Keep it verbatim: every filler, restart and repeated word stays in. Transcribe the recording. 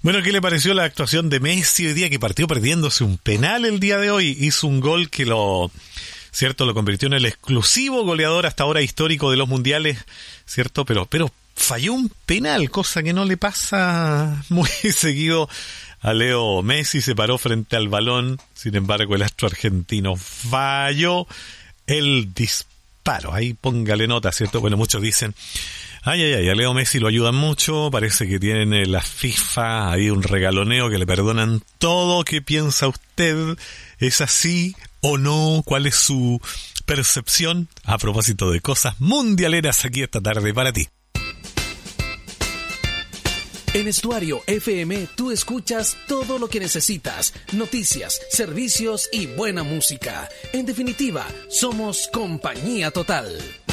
Bueno, ¿qué le pareció la actuación de Messi hoy día, que partió perdiéndose un penal el día de hoy? Hizo un gol que lo, cierto, lo convirtió en el exclusivo goleador hasta ahora histórico de los mundiales, cierto, pero, pero falló un penal, cosa que no le pasa muy seguido a Leo Messi. Se paró frente al balón, sin embargo el astro argentino falló el disparo. Ahí póngale nota, cierto. Bueno, muchos dicen, ay, ay, ay, a Leo Messi lo ayudan mucho, parece que tienen en la FIFA ahí un regaloneo que le perdonan todo. ¿Qué piensa usted? ¿Es así o no? ¿Cuál es su percepción a propósito de cosas mundialeras aquí esta tarde para ti? En Estuario F M tú escuchas todo lo que necesitas, noticias, servicios y buena música. En definitiva, somos Compañía Total.